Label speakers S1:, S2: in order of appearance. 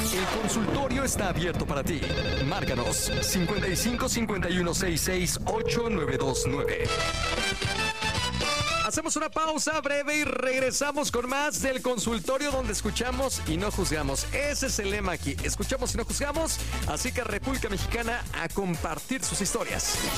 S1: El consultorio está abierto para ti. Márcanos 55 51 66 8929. Hacemos una pausa breve y regresamos con más del consultorio, donde escuchamos y no juzgamos. Ese es el lema aquí. Escuchamos y no juzgamos. Así que República Mexicana, a compartir sus historias.